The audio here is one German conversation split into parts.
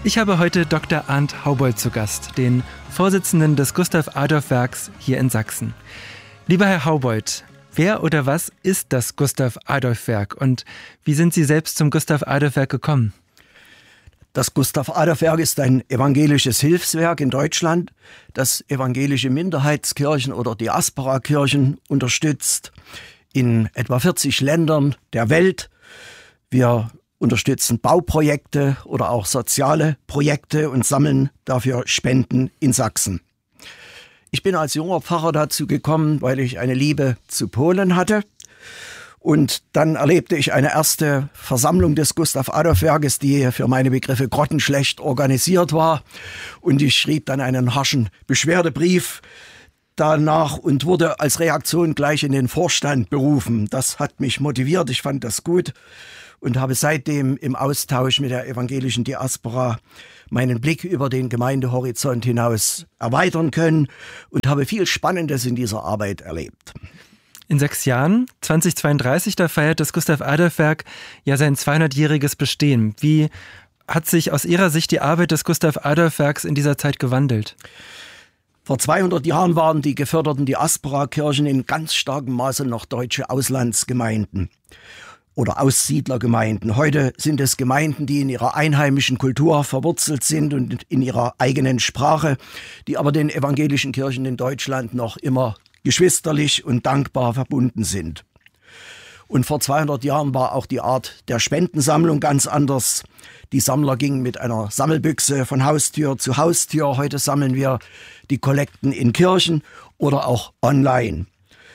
Ich habe heute Dr. Arndt Haubold zu Gast, den Vorsitzenden des Gustav-Adolf-Werks hier in Sachsen. Lieber Herr Haubold, wer oder was ist das Gustav-Adolf-Werk und wie sind Sie selbst zum Gustav-Adolf-Werk gekommen? Das Gustav-Adolf-Werk ist ein evangelisches Hilfswerk in Deutschland, das evangelische Minderheitskirchen oder Diaspora-Kirchen unterstützt in etwa 40 Ländern der Welt. Wir unterstützen Bauprojekte oder auch soziale Projekte und sammeln dafür Spenden in Sachsen. Ich bin als junger Pfarrer dazu gekommen, weil ich eine Liebe zu Polen hatte. Und dann erlebte ich eine erste Versammlung des Gustav-Adolf-Werkes, die für meine Begriffe grottenschlecht organisiert war. Und ich schrieb dann einen harschen Beschwerdebrief danach und wurde als Reaktion gleich in den Vorstand berufen. Das hat mich motiviert, ich fand das gut und habe seitdem im Austausch mit der evangelischen Diaspora meinen Blick über den Gemeindehorizont hinaus erweitern können und habe viel Spannendes in dieser Arbeit erlebt. In 6 Jahren, 2032, da feiert das Gustav-Adolf-Werk ja sein 200-jähriges Bestehen. Wie hat sich aus Ihrer Sicht die Arbeit des Gustav-Adolf-Werks in dieser Zeit gewandelt? Vor 200 Jahren waren die geförderten Diaspora-Kirchen in ganz starkem Maße noch deutsche Auslandsgemeinden oder Aussiedlergemeinden. Heute sind es Gemeinden, die in ihrer einheimischen Kultur verwurzelt sind und in ihrer eigenen Sprache, die aber den evangelischen Kirchen in Deutschland noch immer geschwisterlich und dankbar verbunden sind. Und vor 200 Jahren war auch die Art der Spendensammlung ganz anders. Die Sammler gingen mit einer Sammelbüchse von Haustür zu Haustür. Heute sammeln wir die Kollekten in Kirchen oder auch online.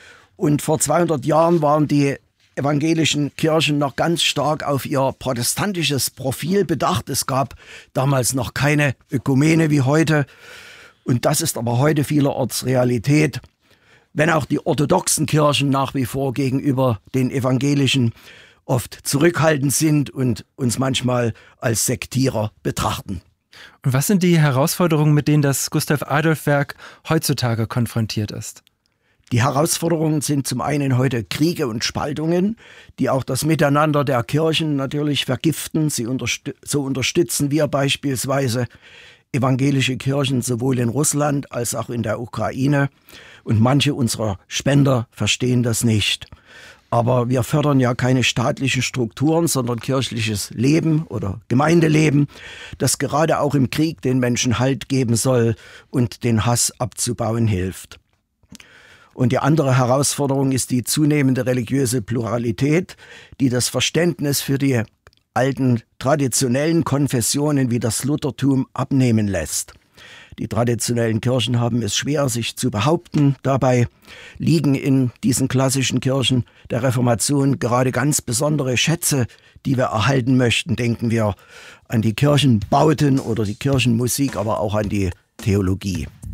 Und vor 200 Jahren waren die evangelischen Kirchen noch ganz stark auf ihr protestantisches Profil bedacht. Es gab damals noch keine Ökumene wie heute. Und das ist aber heute vielerorts Realität. Wenn auch die orthodoxen Kirchen nach wie vor gegenüber den evangelischen oft zurückhaltend sind und uns manchmal als Sektierer betrachten. Und was sind die Herausforderungen, mit denen das Gustav-Adolf-Werk heutzutage konfrontiert ist? Die Herausforderungen sind zum einen heute Kriege und Spaltungen, die auch das Miteinander der Kirchen natürlich vergiften. So unterstützen wir beispielsweise evangelische Kirchen sowohl in Russland als auch in der Ukraine. Und manche unserer Spender verstehen das nicht. Aber wir fördern ja keine staatlichen Strukturen, sondern kirchliches Leben oder Gemeindeleben, das gerade auch im Krieg den Menschen Halt geben soll und den Hass abzubauen hilft. Und die andere Herausforderung ist die zunehmende religiöse Pluralität, die das Verständnis für die alten traditionellen Konfessionen wie das Luthertum abnehmen lässt. Die traditionellen Kirchen haben es schwer, sich zu behaupten. Dabei liegen in diesen klassischen Kirchen der Reformation gerade ganz besondere Schätze, die wir erhalten möchten. Denken wir an die Kirchenbauten oder die Kirchenmusik, aber auch an die Theologie.